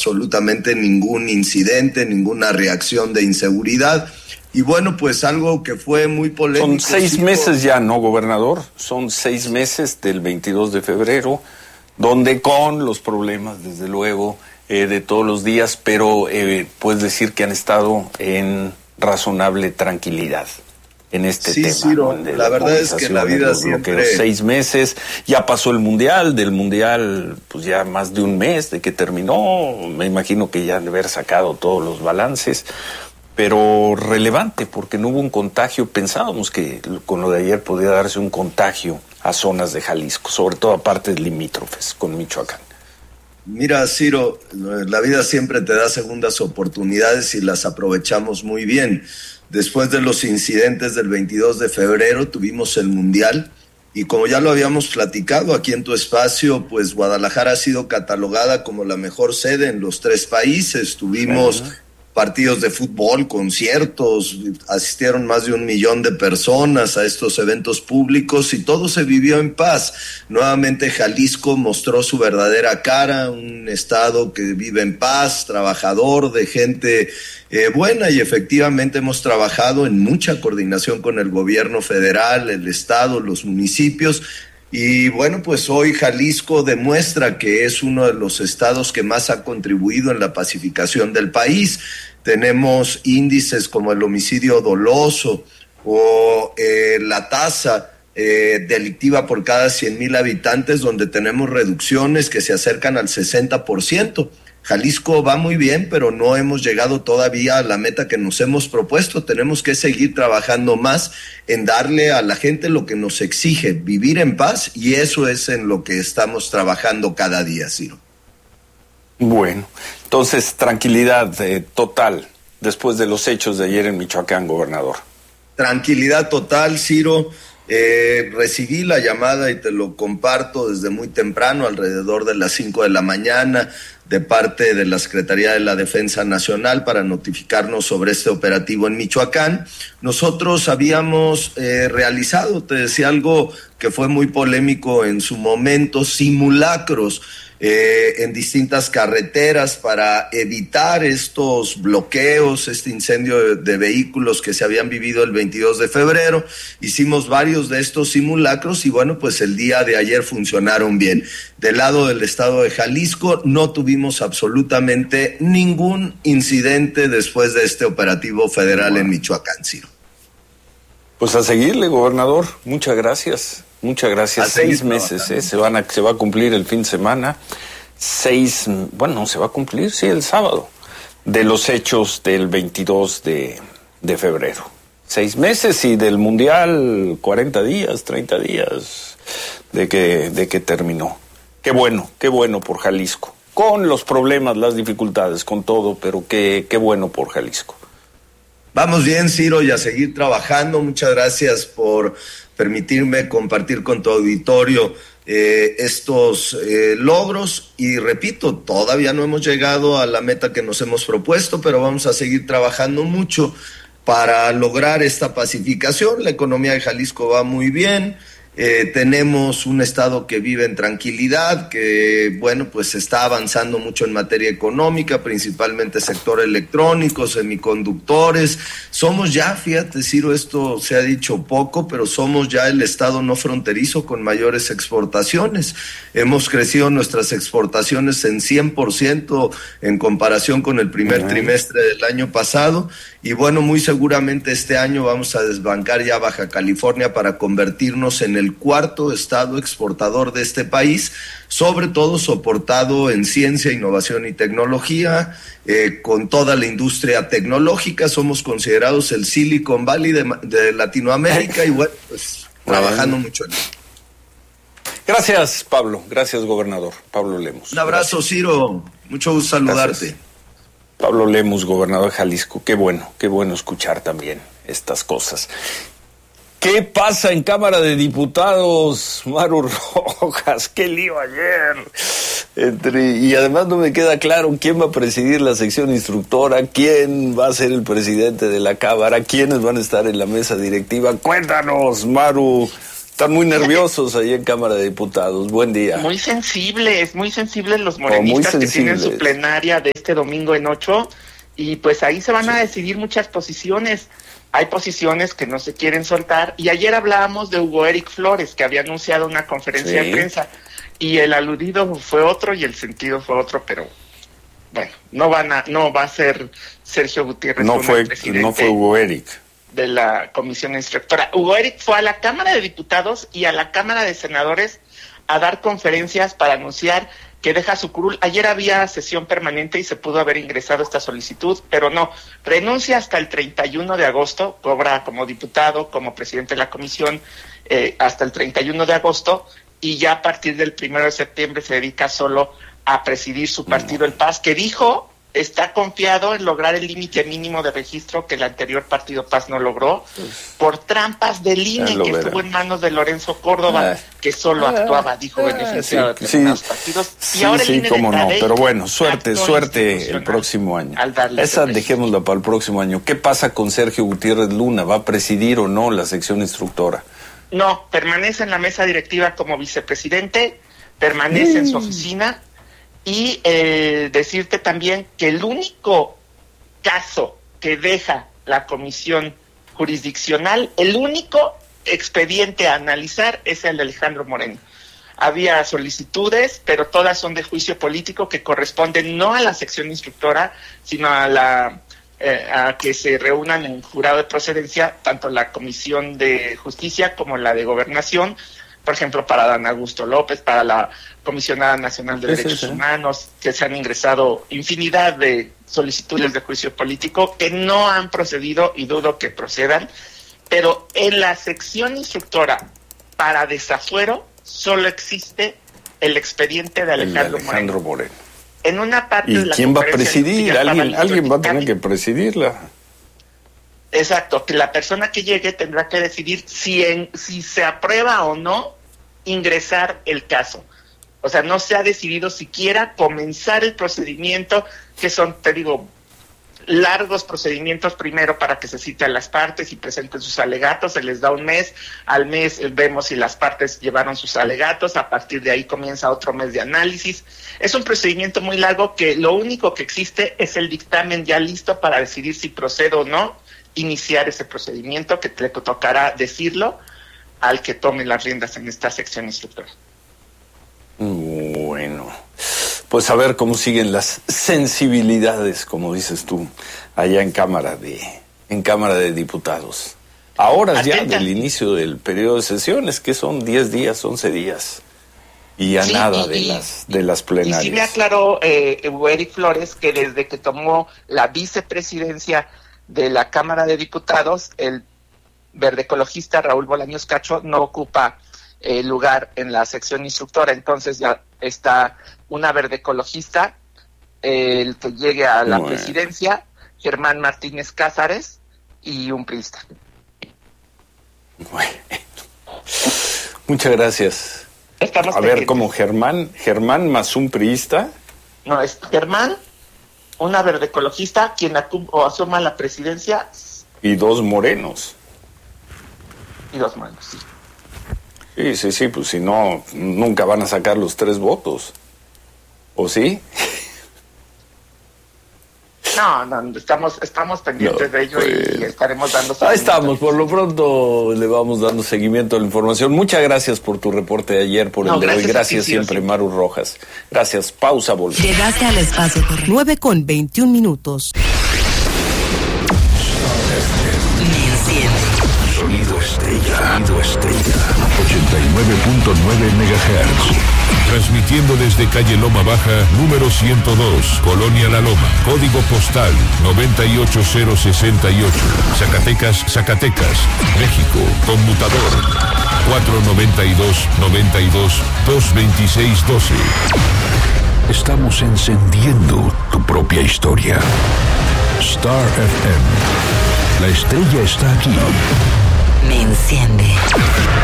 absolutamente ningún incidente, ninguna reacción de inseguridad. Y bueno, pues algo que fue muy polémico. Son 6 meses ya, ¿no, gobernador? Son 6 meses del 22 de febrero, donde con los problemas, desde luego, de todos los días, pero puedes decir que han estado en razonable tranquilidad en este tema. Sí, Ciro, ¿no? la verdad es que la vida siempre... 6 meses, ya pasó el Mundial, del Mundial pues ya más de un mes de que terminó, me imagino que ya han de haber sacado todos los balances, pero relevante porque no hubo un contagio. Pensábamos que con lo de ayer podía darse un contagio a zonas de Jalisco, sobre todo a partes limítrofes con Michoacán. Mira, Ciro, la vida siempre te da segundas oportunidades y las aprovechamos muy bien. Después de los incidentes del 22 de febrero tuvimos el Mundial y como ya lo habíamos platicado aquí en tu espacio, pues Guadalajara ha sido catalogada como la mejor sede en los 3 países. Tuvimos partidos de fútbol, conciertos, asistieron más de 1 millón de personas a estos eventos públicos y todo se vivió en paz. Nuevamente Jalisco mostró su verdadera cara, un estado que vive en paz, trabajador, de gente buena, y efectivamente hemos trabajado en mucha coordinación con el gobierno federal, el estado, los municipios. Y bueno, pues hoy Jalisco demuestra que es uno de los estados que más ha contribuido en la pacificación del país. Tenemos índices como el homicidio doloso o la tasa delictiva por cada 100,000 habitantes, donde tenemos reducciones que se acercan al 60%. Jalisco va muy bien, pero no hemos llegado todavía a la meta que nos hemos propuesto. Tenemos que seguir trabajando más en darle a la gente lo que nos exige, vivir en paz, y eso es en lo que estamos trabajando cada día, Ciro. Bueno, entonces tranquilidad total después de los hechos de ayer en Michoacán, gobernador. Tranquilidad total, Ciro. Recibí la llamada y te lo comparto desde muy temprano, alrededor de las 5 de la mañana, de parte de la Secretaría de la Defensa Nacional para notificarnos sobre este operativo en Michoacán. Nosotros habíamos realizado, te decía, algo que fue muy polémico en su momento, simulacros en distintas carreteras para evitar estos bloqueos, este incendio de vehículos que se habían vivido el 22 de febrero. Hicimos varios de estos simulacros y bueno, pues el día de ayer funcionaron bien. Del lado del estado de Jalisco no tuvimos absolutamente ningún incidente después de este operativo federal en Michoacán, Ciro. Pues a seguirle, gobernador. Muchas gracias. Muchas gracias. 6 meses, se va a cumplir el fin de semana. 6, bueno, se va a cumplir, sí, el sábado, de los hechos del 22 de febrero. 6 meses y del Mundial 40 días, 30 días de que terminó. Qué bueno por Jalisco. Con los problemas, las dificultades, con todo, pero qué bueno por Jalisco. Vamos bien, Ciro, y a seguir trabajando. Muchas gracias por permitirme compartir con tu auditorio estos logros, y repito, todavía no hemos llegado a la meta que nos hemos propuesto, pero vamos a seguir trabajando mucho para lograr esta pacificación. La economía de Jalisco va muy bien. Tenemos un estado que vive en tranquilidad, que bueno, pues está avanzando mucho en materia económica, principalmente sector electrónico, semiconductores. Somos ya, fíjate, Ciro, esto se ha dicho poco, pero somos ya el estado no fronterizo con mayores exportaciones. Hemos crecido nuestras exportaciones en 100% en comparación con el primer trimestre del año pasado. Y bueno, muy seguramente este año vamos a desbancar ya Baja California para convertirnos en el 4º estado exportador de este país, sobre todo soportado en ciencia, innovación y tecnología, con toda la industria tecnológica. Somos considerados el Silicon Valley de Latinoamérica y bueno, pues trabajando mucho en ello. Gracias, Pablo. Gracias, gobernador. Pablo Lemus. Un abrazo, gracias. Ciro. Mucho gusto saludarte. Gracias. Pablo Lemus, gobernador de Jalisco. Qué bueno escuchar también estas cosas. ¿Qué pasa en Cámara de Diputados, Maru Rojas? ¡Qué lío ayer! Y además no me queda claro quién va a presidir la sección instructora, quién va a ser el presidente de la Cámara, quiénes van a estar en la mesa directiva. Cuéntanos, Maru, Están muy nerviosos ahí en Cámara de Diputados. Buen día. Muy sensibles los morenistas que tienen su plenaria de este domingo en 8, y pues ahí se van a decidir muchas posiciones. Hay posiciones que no se quieren soltar, y ayer hablábamos de Hugo Eric Flores, que había anunciado una conferencia de prensa, y el aludido fue otro y el sentido fue otro, pero bueno, no va a ser Sergio Gutiérrez. No fue Hugo Eric. De la comisión instructora. Hugo Eric fue a la Cámara de Diputados y a la Cámara de Senadores a dar conferencias para anunciar que deja su curul. Ayer había sesión permanente y se pudo haber ingresado esta solicitud, pero no, renuncia hasta el 31 de agosto, cobra como diputado, como presidente de la comisión, hasta el 31 de agosto, y ya a partir del 1 de septiembre se dedica solo a presidir su partido, el PAS, que dijo está confiado en lograr el límite mínimo de registro que el anterior partido PAS no logró, por trampas del INE que estuvo en manos de Lorenzo Córdoba, que solo actuaba, dijo, beneficiado de determinados partidos. Y ahora el INE cómo no, pero bueno, suerte el próximo año. Esa dejémosla para el próximo año. ¿Qué pasa con Sergio Gutiérrez Luna? ¿Va a presidir o no la sección instructora? No, permanece en la mesa directiva como vicepresidente, permanece en su oficina. Y decirte también que el único caso que deja la comisión jurisdiccional, el único expediente a analizar es el de Alejandro Moreno. Había solicitudes, pero todas son de juicio político que corresponden no a la sección instructora, sino a que se reúnan en jurado de procedencia tanto la Comisión de Justicia como la de Gobernación, por ejemplo, para Dan Augusto López, para la Comisionada Nacional de Derechos Humanos, que se han ingresado infinidad de solicitudes de juicio político que no han procedido y dudo que procedan, pero en la sección instructora para desafuero solo existe el expediente de Alejandro Moreno. En una parte ¿Y de la quién va a presidir? Alguien va a tener que presidirla. Exacto, que la persona que llegue tendrá que decidir si se aprueba o no ingresar el caso. O sea, no se ha decidido siquiera comenzar el procedimiento, que son, te digo, largos procedimientos primero para que se citen las partes y presenten sus alegatos, se les da un mes, al mes vemos si las partes llevaron sus alegatos, a partir de ahí comienza otro mes de análisis. Es un procedimiento muy largo que lo único que existe es el dictamen ya listo para decidir si procede o no iniciar ese procedimiento, que le tocará decirlo al que tome las riendas en esta sección instructora. Bueno, pues a ver cómo siguen las sensibilidades, como dices tú, allá en Cámara de Diputados. Ahora ya del inicio del periodo de sesiones, que son 10 días, 11 días, y ya nada de las plenarias. Y sí me aclaró Hugo Eric Flores que desde que tomó la vicepresidencia de la Cámara de Diputados, el verde ecologista Raúl Bolaños Cacho no ocupa lugar en la sección instructora, entonces ya está una verde ecologista, el que llegue a la presidencia, Germán Martínez Cázares, y un priista. Bueno. Muchas gracias. Estamos ver, ¿cómo Germán más un priista? No, es Germán, una verde ecologista, quien asuma la presidencia. Y 2 morenos. Sí. Sí, pues si no, nunca van a sacar los 3 votos. ¿O sí? No, estamos pendientes de ello y estaremos dando seguimiento. Ahí estamos, por lo pronto le vamos dando seguimiento a la información. Muchas gracias por tu reporte de ayer, por el de hoy. Gracias siempre, Maru Rojas. Gracias, pausa, volvemos. Llegaste al espacio correcto. 9:21. Sonido Estrella. 89.9 MHz. Transmitiendo desde calle Loma Baja, número 102, Colonia La Loma. Código postal 98068. Zacatecas, México. Conmutador 492-92-226-12. Estamos encendiendo tu propia historia. Star FM. La estrella está aquí. Me enciende.